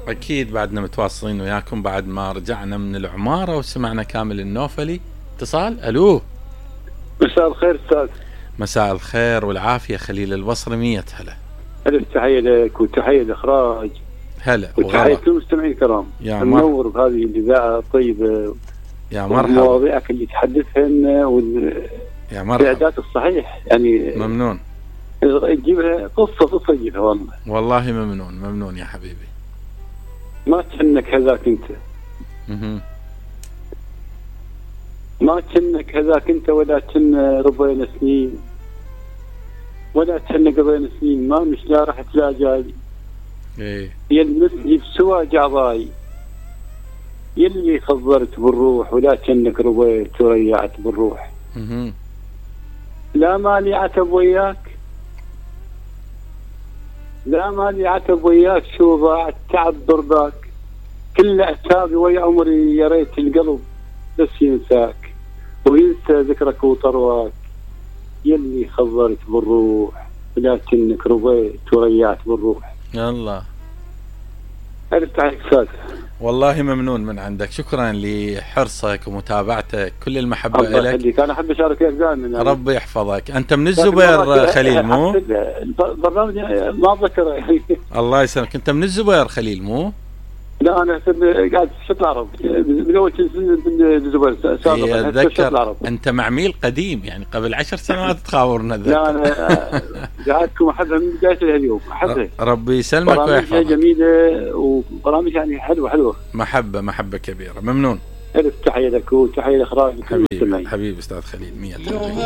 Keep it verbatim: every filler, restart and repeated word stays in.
أكيد بعدنا متواصلين وياكم بعد ما رجعنا من العمارة وسمعنا كامل النوفلي. اتصال. ألو، مساء الخير أستاذ. مساء الخير والعافية خليل البصري. مية هلا. ألف تحية لك وتحية الإخراج. هلا وتحية المستمعين الكرام. يا منور بهذه الإذاعة الطيبة. يا مرحبا. ومواضيعك اللي تحدثهن وال يا مرحبا. الإعداد الصحيح يعني. ممنون. تجيبها قصة قصة تجيبها والله. والله ممنون ممنون يا حبيبي. ما تشنك هذاك أنت. مه. ما تشنك هذاك أنت ولا تشن ربعين سنين ولا تشن قبل سنين. ما مش لا راح تلاقي ايه يلمسني بسوى جعضاي يلي خضرت بالروح ولا تشنك ربيت وريعت بالروح. مه. لا مالي عتب وياك لا مالي عتب وياك شو ضاعت تعب ضرباك. كل أعتابي ويا عمري يا ريت القلب بس ينساك وينسى ذكرك وطرواك. يلي خضرت بالروح ولكنك ربيت وريعت بالروح. الله. عرفت عليك أستاذ. والله ممنون من عندك. شكرا لحرصك ومتابعتك. كل المحبة الله لك. يخليك. أنا أحب أشارك وياك دائما. ربي يحفظك. أنت من الزبير خليل مو؟ البرنامج ما أتذكره يعني. الله يسلمك. أنت من الزبير خليل مو؟ لا أنا قاعد في الشرق العرب من أول سنة من الزبير سابقا. أتذكر أنت معميل قديم يعني قبل عشر سنوات تخاورنا. لا أنا قاعدكم أحبها من بداية اليوم. أحبها. ربي يسلمك ويحفظك. برامج جميلة وبرامج يعني حلوة حلوة. محبة محبة كبيرة. ممنون. ألف تحية لك وتحية لإخراج حبيبي حبيبي أستاذ خليل. مية.